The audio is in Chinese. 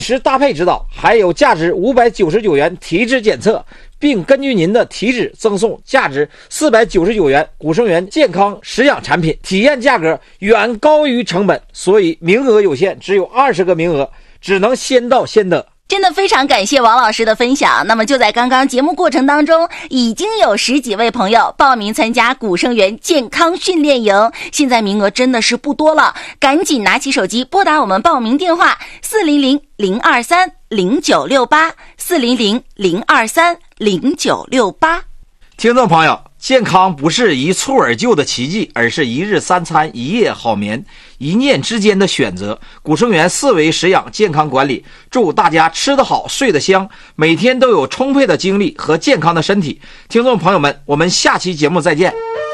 食搭配指导，还有价值599元体脂检测，并根据您的体脂赠送价值499元古生源健康食养产品，体验价格远高于成本，所以名额有限，只有20个名额，只能先到先得。 真的非常感谢王老师的分享。那么就在刚刚节目过程当中，已经有10几位朋友报名参加古生源健康训练营，现在名额真的是不多了，赶紧拿起手机拨打我们报名电话400-023-0968 400-023-0968。 听众朋友，健康不是一蹴而就的奇迹，而是一日3餐一夜好眠，一念之间的选择。古生源4维食养健康管理，祝大家吃得好睡得香，每天都有充沛的精力和健康的身体。听众朋友们，我们下期节目再见。